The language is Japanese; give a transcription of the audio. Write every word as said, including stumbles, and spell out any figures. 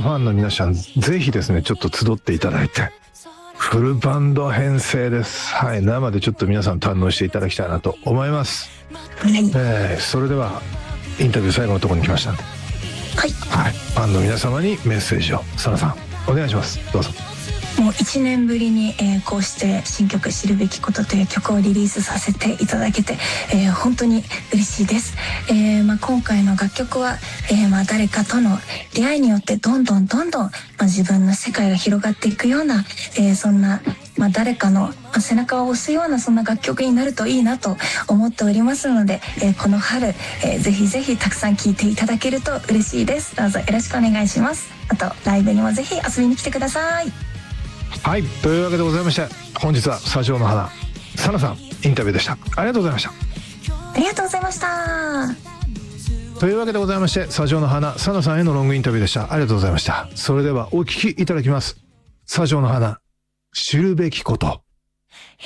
ファンの皆さんぜひですねちょっと集っていただいて、フルバンド編成です。はい、生でちょっと皆さん堪能していただきたいなと思います。 はい、 えー、それではインタビュー最後のところに来ましたんで、 はい、 はい、ファンの皆様にメッセージをサナさんお願いします。どうぞ。 もういちねんぶりに、えー、こうして新曲「知るべきこと」という曲をリリースさせていただけて、えー、本当に嬉しいです。えーまあ、今回の楽曲は、えーまあ、誰かとの出会いによってどんどんどんどん、まあ、自分の世界が広がっていくような、えー、そんな、まあ、誰かの背中を押すようなそんな楽曲になるといいなと思っておりますので、えー、この春、えー、ぜひぜひたくさん聴いていただけると嬉しいです。どうぞよろしくお願いします。あとライブにもぜひ遊びに来てください。 はい、というわけでございまして本日はスタジオの花サナさんインタビューでした。ありがとうございました。 ありがとうございました。 というわけでございましてスタジオの花サナさんへのロングインタビューでした。ありがとうございました。それではお聞きいただきます。スタジオの花知るべきこと。